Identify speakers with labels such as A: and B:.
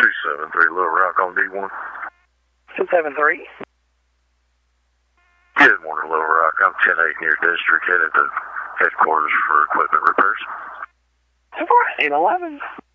A: 273 Little Rock on D1.
B: 273.
A: Good morning, Little Rock. I'm 10-8 near District, headed to headquarters for equipment repairs.
B: 811.